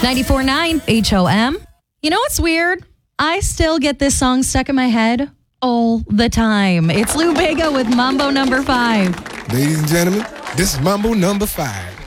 94.9 HOM. You know what's weird? I still get this song stuck in my head all the time. It's Lou Bega with Mambo number 5. Ladies and gentlemen, this is Mambo number 5.